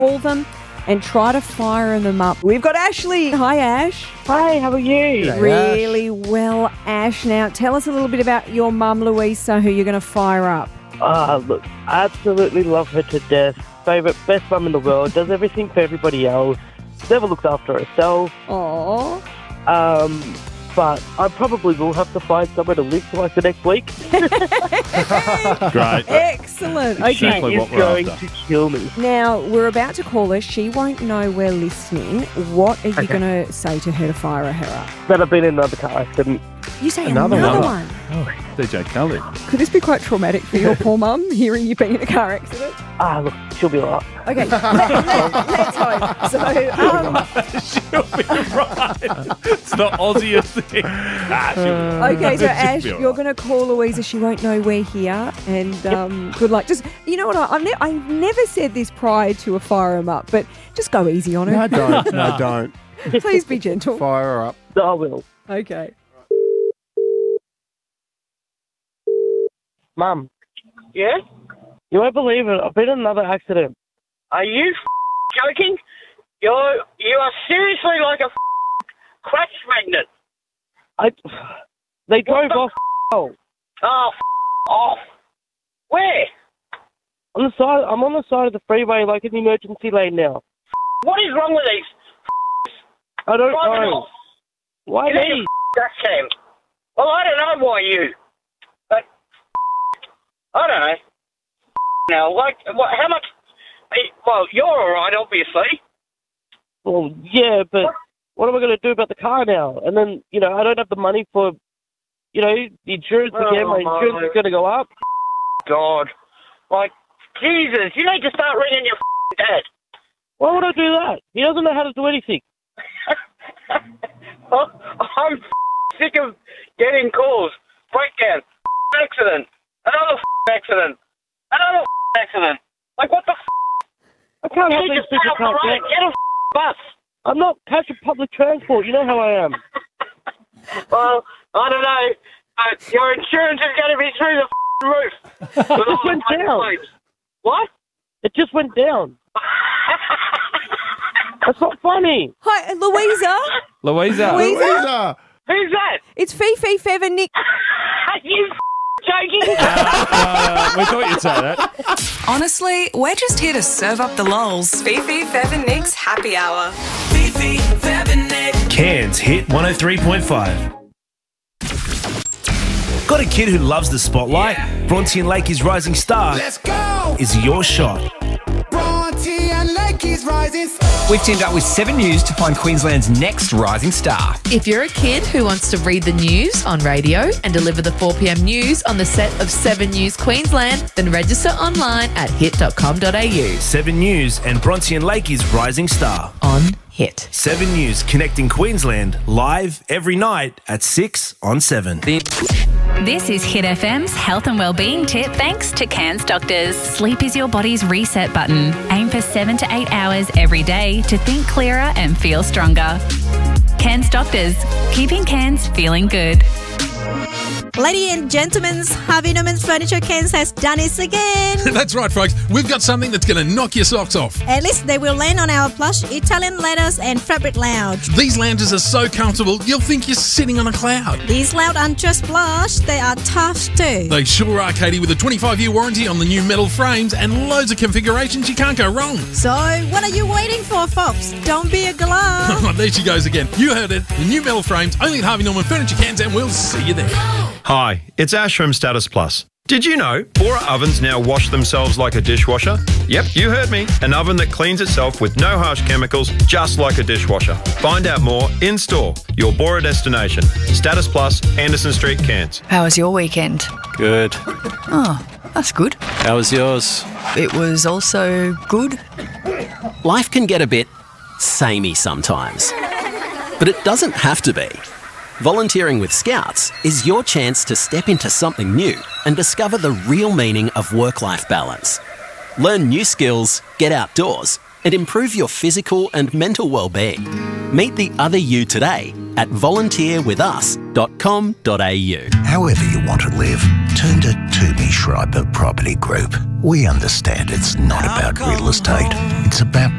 call them and try to fire them up. We've got Ashley. Hi, Ash. Hi, how are you? G'day, Really well, Ash. Now, tell us a little bit about your mum, Louisa, who you're going to fire up. Look, absolutely love her to death. Favourite, best mum in the world. Does everything for everybody else. Never looks after herself. Aww. But I probably will have to find somewhere to live for like the next week. Great. Excellent. Okay. Exactly what It's we're going after. to kill me. Now, we're about to call her. She won't know we're listening. What are you Okay. going to say to her to fire her up? That I've been in another car accident. You say Another another one. one. Oh, DJ Khaled. Could this be quite traumatic for your poor mum, hearing you've been in a car accident? Look, she'll be alright. Okay, let's hope. So, She'll be right. It's the Aussiest thing. okay, so She'll Ash, be all you're right. going to call Louisa. She won't know we're here. And good luck. Just, you know what? I've never said this prior to a fire 'em up, but just go easy on her. No, don't. No, don't. Please be gentle. Fire her up. I will. Okay. Mum, Yeah? you won't believe it. I've been in another accident. Are you joking? You are seriously like a crash magnet. They drove off Oh, off. Where? on the side. I'm on the side of the freeway, like in the emergency lane now. What is wrong with these I don't driving know. off? Why You need me? a dash cam. Well, I don't know why you. But I don't know. Now, like, how much? Well, you're all right, obviously. Well, yeah, but what am I going to do about the car now? And then, I don't have the money for, the insurance again. My insurance is going to go up. God, like, Jesus, you need to start ringing your dad. Why would I do that? He doesn't know how to do anything. I'm sick of getting calls. Breakdown. Accident. Another accident. Another accident. Like, what the I can't have You these just people get off the can't road. get. Get a bus. I'm not catching public transport. You know how I am. Well, I don't know. Your insurance is going to be through the roof. It just went down. What? It just went down. That's not funny. Hi, Louisa. Louisa. Louisa! Who's that? It's Fifi, Fev and Nick. Are you joking? We thought you'd say that. Honestly, we're just here to serve up the lols. Fifi, Fev and Nick's happy hour. Fifi, Fev and Nick. Cairns Hit 103.5. Got a kid who loves the spotlight? Bronte and Lakey's Rising Star Let's go! is your shot. Bronte and Lakey's rising. We've teamed up with 7 News to find Queensland's next rising star. If you're a kid who wants to read the news on radio and deliver the 4 p.m. news on the set of 7 News Queensland, then register online at hit.com.au. 7 News and Bronte and Lakey's Rising Star. On Hit. 7 News connecting Queensland live every night at 6 on 7. This is Hit FM's health and wellbeing tip thanks to Cairns Doctors. Sleep is your body's reset button. Aim for 7 to 8 hours every day to think clearer and feel stronger. Cairns Doctors, keeping Cairns feeling good. Ladies and gentlemen, Harvey Norman's Furniture Cairns has done it again. That's right, folks. We've got something that's going to knock your socks off. At least they will land on our plush Italian leathers and fabric lounge. These lounges are so comfortable, you'll think you're sitting on a cloud. These loud and just plush, they are tough too. They sure are, Katie, with a 25-year warranty on the new metal frames and loads of configurations. You can't go wrong. So, what are you waiting for, folks? Don't be a glove. Oh, there she goes again. You heard it. The new metal frames, only at Harvey Norman Furniture Cairns, and we'll see you there. Hi, it's Ash from Status Plus. Did you know Bora ovens now wash themselves like a dishwasher? Yep, you heard me. An oven that cleans itself with no harsh chemicals, just like a dishwasher. Find out more in store. Your Bora destination. Status Plus, Anderson Street, Cairns. How was your weekend? Good. Oh, that's good. How was yours? It was also good. Life can get a bit samey sometimes, but it doesn't have to be. Volunteering with Scouts is your chance to step into something new and discover the real meaning of work-life balance. Learn new skills, get outdoors, and improve your physical and mental well-being. Meet the other you today at volunteerwithus.com.au. However you want to live, turn to Toomey Schreiber Property Group. We understand it's not about real estate. It's about